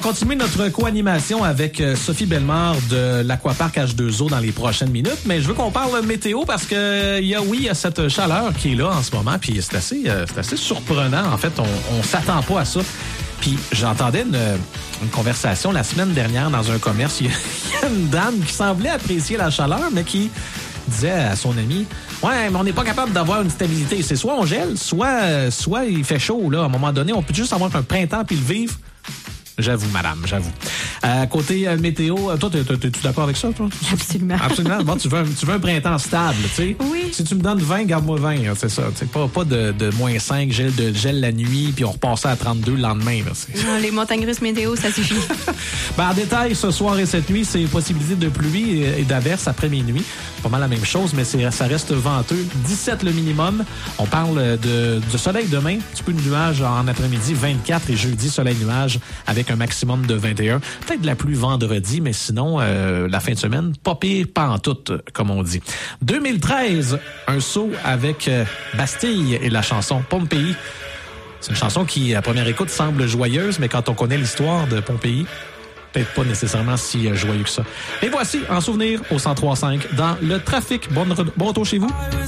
continuer notre co-animation avec Sophie Bellemare de l'Aquapark H2O dans les prochaines minutes, mais je veux qu'on parle météo parce que il y a cette chaleur qui est là en ce moment, puis c'est assez surprenant. En fait, on s'attend pas à ça. Puis j'entendais une conversation la semaine dernière dans un commerce. Il y a une dame qui semblait apprécier la chaleur, mais qui disait à son ami: ouais, mais on n'est pas capable d'avoir une stabilité. C'est soit on gèle, soit il fait chaud. Là. À un moment donné, on peut juste avoir un printemps puis le vivre. J'avoue, madame, j'avoue. Côté météo, toi, t'es-tu d'accord avec ça, toi? Absolument. Absolument. Bon, tu veux un printemps stable, tu sais. Oui. Si tu me donnes 20, garde-moi 20, hein, c'est ça. C'est pas de moins 5, gel la nuit, puis on repassait à 32 le lendemain. Là, non, les montagnes russes météo, ça suffit. En détail, ce soir et cette nuit, c'est possibilité de pluie et d'averses après minuit. Pas mal la même chose, mais ça reste venteux. 17 le minimum. On parle de soleil demain, un petit peu de nuages en après-midi, 24, et jeudi, soleil-nuage avec un maximum de 21. Peut-être de la pluie vendredi, mais sinon, la fin de semaine, pas pire, pas en tout, comme on dit. 2013, un saut avec Bastille et la chanson Pompéi. C'est une chanson qui, à première écoute, semble joyeuse, mais quand on connaît l'histoire de Pompéi, peut-être pas nécessairement si joyeux que ça. Et voici, en souvenir, au 103.5, dans le trafic. Bon retour chez vous.